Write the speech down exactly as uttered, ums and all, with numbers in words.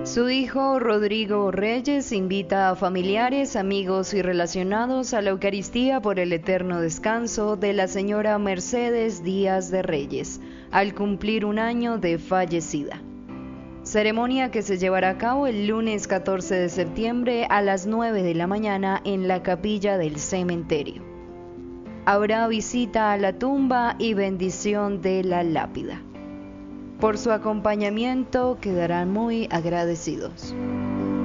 Su hijo Rodrigo Reyes invita a familiares, amigos y relacionados a la Eucaristía por el eterno descanso de la señora Mercedes Díaz de Reyes, al cumplir un año de fallecida. Ceremonia que se llevará a cabo el lunes catorce de septiembre a las nueve de la mañana en la capilla del cementerio. Habrá visita a la tumba y bendición de la lápida. Por su acompañamiento quedarán muy agradecidos.